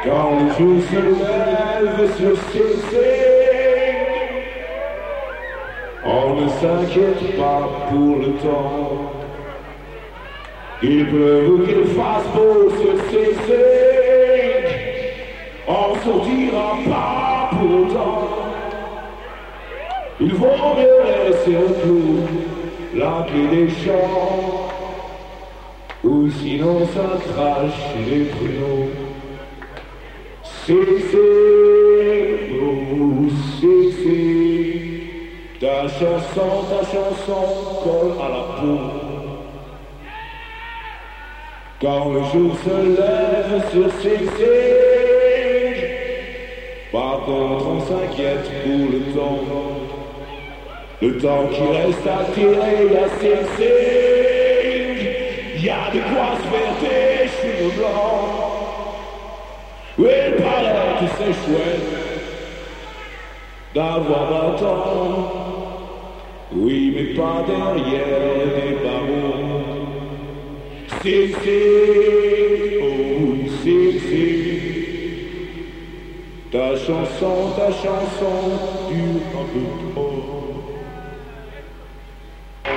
Quand le jour se lève sur ses signes, on ne s'inquiète pas pour le temps. Il pleuve ou qu'il fasse beau sur ses signes, on sortira pas pour autant. Il vaut mieux laisser au clou la clé des champs, ou sinon ça crache les pruneaux. C'est, oh, c'est, ta chanson colle à la peau. Quand le jour se lève sur ses signes, par contre on s'inquiète pour le temps qui reste à tirer à ses signes. Y a de quoi se faire des cheveux blancs. Oui, il paraît que c'est chouette d'avoir 20 ans. Oui, mais pas derrière des barreaux. C'est, oh, c'est, ta chanson dure un peu trop.